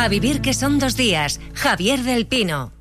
A vivir que son 2 días. Javier del Pino.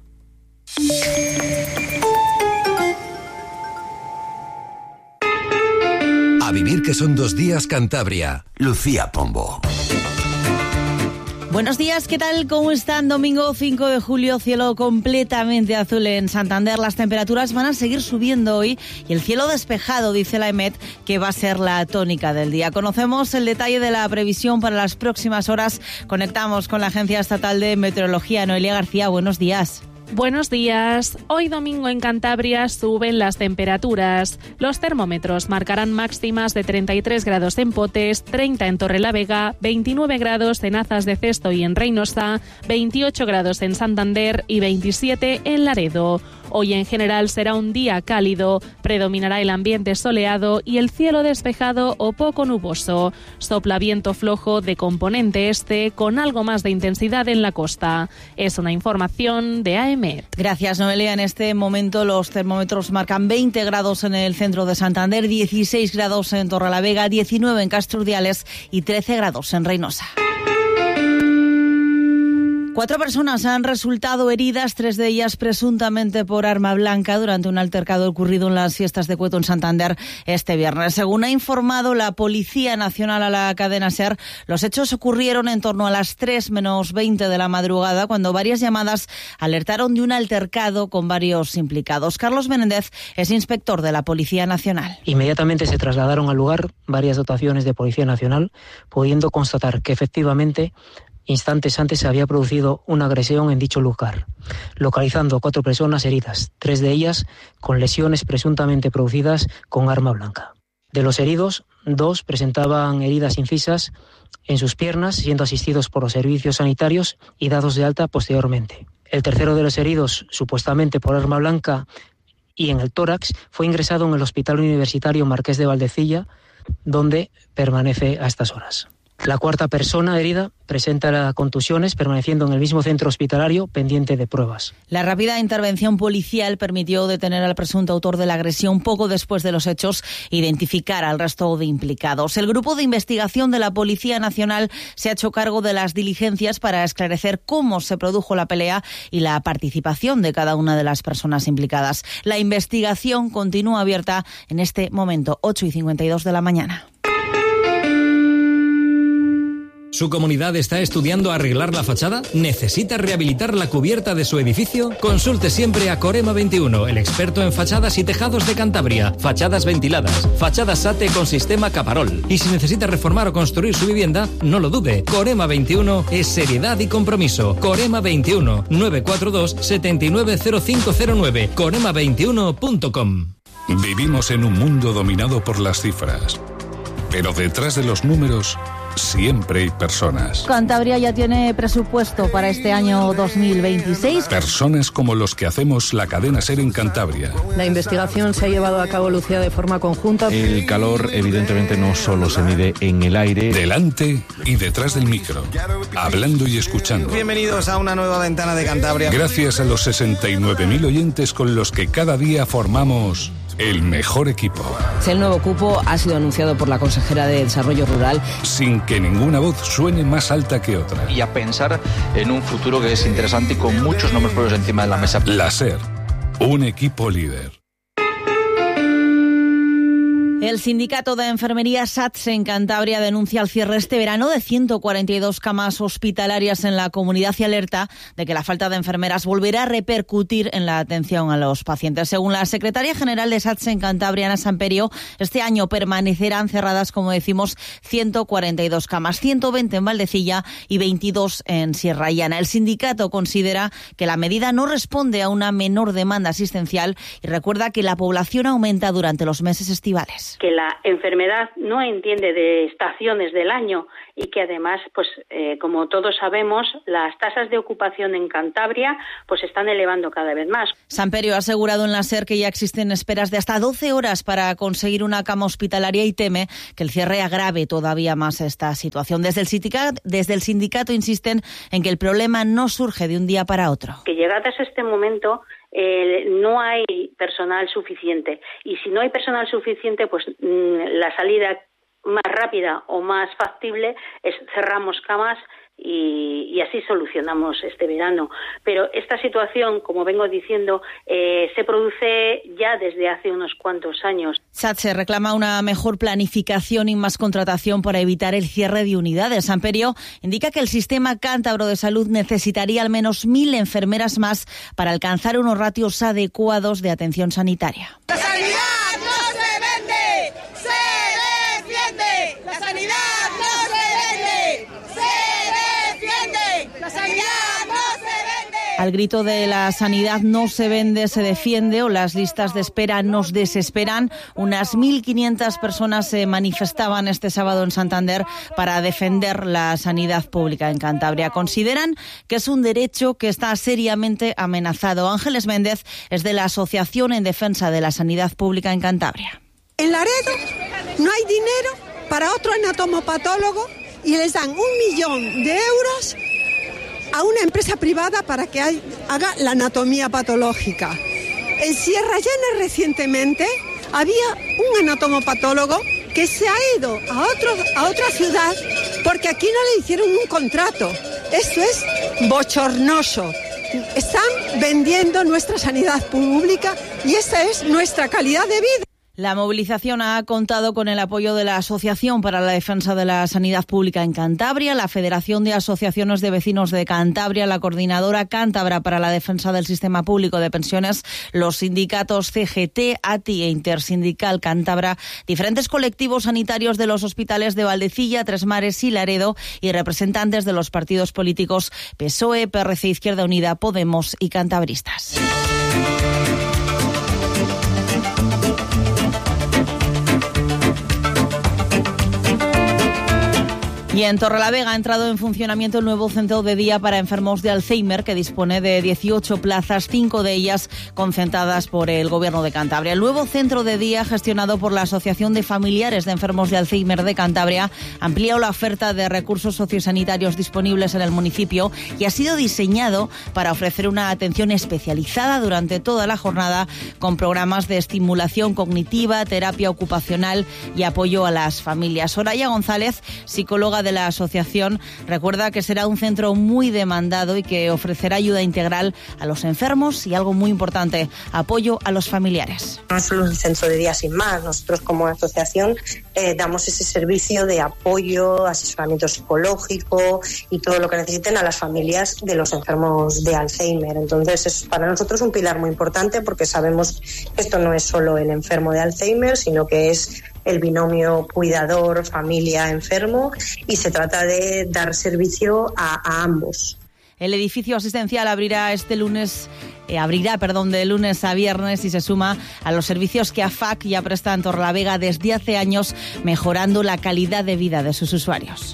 A vivir que son 2 días, Cantabria. Lucía Pombo. Buenos días, ¿qué tal? ¿Cómo están? Domingo 5 de julio, cielo completamente azul en Santander. Las temperaturas van a seguir subiendo hoy y el cielo despejado, dice la EMET, que va a ser la tónica del día. Conocemos el detalle de la previsión para las próximas horas. Conectamos con la Agencia Estatal de Meteorología. Noelia García, buenos días. Buenos días. Hoy domingo en Cantabria suben las temperaturas. Los termómetros marcarán máximas de 33 grados en Potes, 30 en Torrelavega, 29 grados en Azas de Cesto y en Reynosa, 28 grados en Santander y 27 en Laredo. Hoy en general será un día cálido, predominará el ambiente soleado y el cielo despejado o poco nuboso. Sopla viento flojo de componente este con algo más de intensidad en la costa. Es una información de AEMET. Gracias, Noelia. En este momento los termómetros marcan 20 grados en el centro de Santander, 16 grados en Torrelavega, 19 en Castro Urdiales y 13 grados en Reynosa. 4 personas han resultado heridas, 3 de ellas presuntamente por arma blanca durante un altercado ocurrido en las fiestas de Cueto en Santander este viernes. Según ha informado la Policía Nacional a la cadena SER, los hechos ocurrieron en torno a las 3 menos 20 de la madrugada, cuando varias llamadas alertaron de un altercado con varios implicados. Carlos Menéndez es inspector de la Policía Nacional. Inmediatamente se trasladaron al lugar varias dotaciones de Policía Nacional, pudiendo constatar que efectivamente instantes antes se había producido una agresión en dicho lugar, localizando 4 personas heridas, 3 de ellas con lesiones presuntamente producidas con arma blanca. De los heridos, 2 presentaban heridas incisas en sus piernas, siendo asistidos por los servicios sanitarios y dados de alta posteriormente. El tercero de los heridos, supuestamente por arma blanca y en el tórax, fue ingresado en el Hospital Universitario Marqués de Valdecilla, donde permanece a estas horas. La 4ª persona herida presenta contusiones, permaneciendo en el mismo centro hospitalario pendiente de pruebas. La rápida intervención policial permitió detener al presunto autor de la agresión poco después de los hechos e identificar al resto de implicados. El grupo de investigación de la Policía Nacional se ha hecho cargo de las diligencias para esclarecer cómo se produjo la pelea y la participación de cada una de las personas implicadas. La investigación continúa abierta en este momento, 8:52 de la mañana. ¿Su comunidad está estudiando arreglar la fachada? ¿Necesita rehabilitar la cubierta de su edificio? Consulte siempre a Corema 21, el experto en fachadas y tejados de Cantabria. Fachadas ventiladas, fachadas SATE con sistema Caparol. Y si necesita reformar o construir su vivienda, no lo dude. Corema 21 es seriedad y compromiso. Corema 21, 942 790509, corema21.com. Vivimos en un mundo dominado por las cifras, pero detrás de los números siempre hay personas. Cantabria ya tiene presupuesto para este año 2026. Personas como los que hacemos la cadena SER en Cantabria. La investigación se ha llevado a cabo, Lucía, de forma conjunta. El calor evidentemente no solo se mide en el aire. Delante y detrás del micro, hablando y escuchando. Bienvenidos a una nueva ventana de Cantabria. Gracias a los 69.000 oyentes con los que cada día formamos el mejor equipo. El nuevo cupo ha sido anunciado por la consejera de Desarrollo Rural. Sin que ninguna voz suene más alta que otra. Y a pensar en un futuro que es interesante y con muchos nombres propios encima de la mesa. La SER, un equipo líder. El sindicato de enfermería SATS en Cantabria denuncia el cierre este verano de 142 camas hospitalarias en la comunidad y alerta de que la falta de enfermeras volverá a repercutir en la atención a los pacientes. Según la secretaria general de SATS en Cantabria, Ana Samperio, este año permanecerán cerradas, como decimos, 142 camas, 120 en Valdecilla y 22 en Sierra Llana. El sindicato considera que la medida no responde a una menor demanda asistencial y recuerda que la población aumenta durante los meses estivales. Que la enfermedad no entiende de estaciones del año y que además, como todos sabemos, las tasas de ocupación en Cantabria se están elevando cada vez más. Samperio ha asegurado en la SER que ya existen esperas de hasta 12 horas para conseguir una cama hospitalaria y teme que el cierre agrave todavía más esta situación. Desde el sindicato insisten en que el problema no surge de un día para otro. Que llegadas a este momento no hay personal suficiente y si no hay personal suficiente la salida más rápida o más factible es cerramos camas y así solucionamos este verano. Pero esta situación, como vengo diciendo, se produce ya desde hace unos cuantos años. SATSE reclama una mejor planificación y más contratación para evitar el cierre de unidades. Amperio indica que el sistema cántabro de salud necesitaría al menos 1.000 enfermeras más para alcanzar unos ratios adecuados de atención sanitaria. ¡La sanidad no se vende! ¡Se defiende! ¡La sanidad no se vende! ¡Se defiende! ¡La sanidad no se vende! Al grito de la sanidad no se vende, se defiende, o las listas de espera nos desesperan, unas 1.500 personas se manifestaban este sábado en Santander para defender la sanidad pública en Cantabria. Consideran que es un derecho que está seriamente amenazado. Ángeles Méndez es de la Asociación en Defensa de la Sanidad Pública en Cantabria. En Laredo no hay dinero para otro anatomopatólogo y les dan 1 millón de euros a una empresa privada para que haga la anatomía patológica. En Sierra Llana recientemente había un anatomopatólogo que se ha ido a otra ciudad porque aquí no le hicieron un contrato. Esto es bochornoso. Están vendiendo nuestra sanidad pública y esta es nuestra calidad de vida. La movilización ha contado con el apoyo de la Asociación para la Defensa de la Sanidad Pública en Cantabria, la Federación de Asociaciones de Vecinos de Cantabria, la Coordinadora Cántabra para la Defensa del Sistema Público de Pensiones, los sindicatos CGT, ATI e Intersindical Cántabra, diferentes colectivos sanitarios de los hospitales de Valdecilla, Tres Mares y Laredo y representantes de los partidos políticos PSOE, PRC, Izquierda Unida, Podemos y Cantabristas. Y en Torrelavega ha entrado en funcionamiento el nuevo centro de día para enfermos de Alzheimer, que dispone de 18 plazas, 5 de ellas concentradas por el Gobierno de Cantabria. El nuevo centro de día, gestionado por la Asociación de Familiares de Enfermos de Alzheimer de Cantabria, ha ampliado la oferta de recursos sociosanitarios disponibles en el municipio y ha sido diseñado para ofrecer una atención especializada durante toda la jornada, con programas de estimulación cognitiva, terapia ocupacional y apoyo a las familias. Soraya González, psicóloga de la asociación, recuerda que será un centro muy demandado y que ofrecerá ayuda integral a los enfermos y, algo muy importante, apoyo a los familiares. No es solo un centro de día sin más. Nosotros como asociación damos ese servicio de apoyo, asesoramiento psicológico y todo lo que necesiten a las familias de los enfermos de Alzheimer. Entonces es para nosotros un pilar muy importante, porque sabemos que esto no es solo el enfermo de Alzheimer, sino que es el binomio cuidador, familia, enfermo, y se trata de dar servicio a ambos. El edificio asistencial abrirá de lunes a viernes y se suma a los servicios que AFAC ya presta en Torrelavega desde hace años, mejorando la calidad de vida de sus usuarios.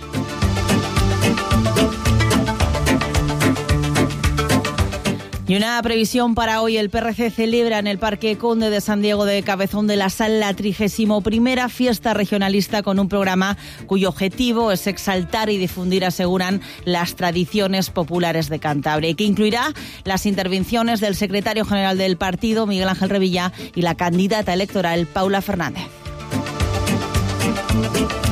Y una previsión para hoy: el PRC celebra en el Parque Conde de San Diego de Cabezón de la Sal la 31ª fiesta regionalista, con un programa cuyo objetivo es exaltar y difundir, aseguran, las tradiciones populares de Cantabria, y que incluirá las intervenciones del secretario general del partido, Miguel Ángel Revilla, y la candidata electoral, Paula Fernández.